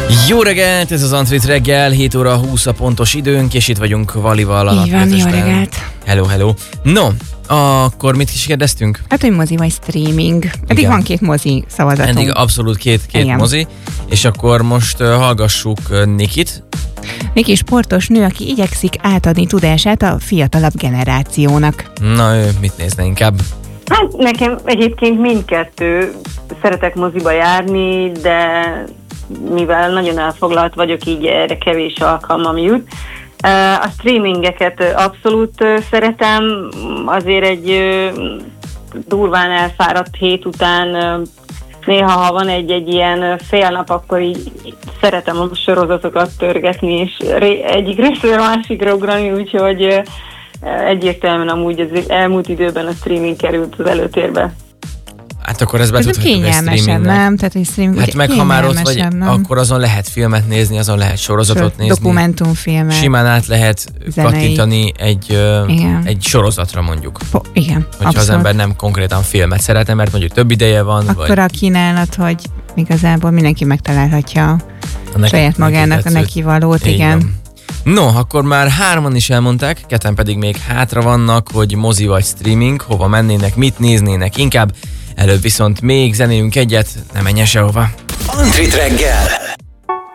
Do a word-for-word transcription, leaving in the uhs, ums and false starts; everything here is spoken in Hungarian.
Jó reggelt, ez az Antrit reggel, hét óra húsz a pontos időnk, és itt vagyunk Valival a Így van, jó reggelt. Hello, hello. No, akkor mit is kérdeztünk? Hát, hogy mozi vagy streaming. Eddig Igen. van két mozi szavazatunk. Eddig abszolút két, két Igen. mozi, és akkor most uh, hallgassuk uh, Nikit. Niki sportos nő, aki igyekszik átadni tudását a fiatalabb generációnak. Na, ő mit nézne inkább? Hát nekem egyébként mindkettő. Szeretek moziba járni, de mivel nagyon elfoglalt vagyok, így erre kevés alkalmam jut. A streamingeket abszolút szeretem, azért egy durván elfáradt hét után néha, ha van egy-egy ilyen fél nap, akkor így szeretem a sorozatokat törgetni, és egyik részről a másikra ugrani, úgyhogy egyértelműen amúgy az elmúlt időben a streaming került az előtérbe. Hát akkor ez Ez betudhatjuk egy kényelmesebb, streamingnek. nem? Tehát, hogy streaming, Hát meg ha már ott vagy, nem? akkor azon lehet filmet nézni, azon lehet sorozatot Sőt, nézni. dokumentumfilmet. Simán át lehet Zenei. kattintani egy, ö, Igen. egy sorozatra mondjuk. Po, igen, Hogyha abszolút. az ember nem konkrétan filmet szeretne, mert mondjuk több ideje van. Akkor vagy a kínálat, hogy igazából mindenki megtalálhatja a neki, saját magának a tetszőt. neki valót, Így igen. van. No, akkor már hárman is elmondták, ketten pedig még hátra vannak, hogy mozi vagy streaming, hova mennének, mit néznének inkább. Előbb viszont még zenélünk egyet, ne menjen sehova. Antrit reggel!